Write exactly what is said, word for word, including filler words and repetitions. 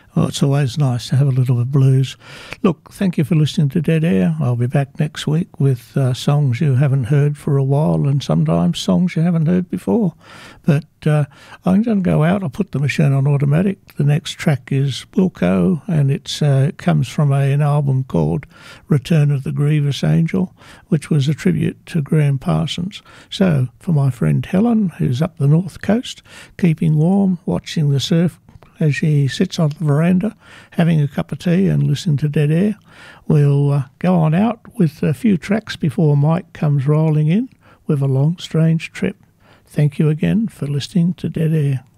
Oh, it's always nice to have a little bit of blues. Look, thank you for listening to Dead Air. I'll be back next week with uh, songs you haven't heard for a while and sometimes songs you haven't heard before. But uh, I'm going to go out. I'll put the machine on automatic. The next track is Wilco, and it's, uh, it comes from a, an album called Return of the Grievous Angel, which was a tribute to Graham Parsons. So, for my friend Helen, who's up the north coast, keeping warm, watching the surf as she sits on the veranda, having a cup of tea and listening to Dead Air. We'll uh, go on out with a few tracks before Mike comes rolling in with A Long Strange Trip. Thank you again for listening to Dead Air.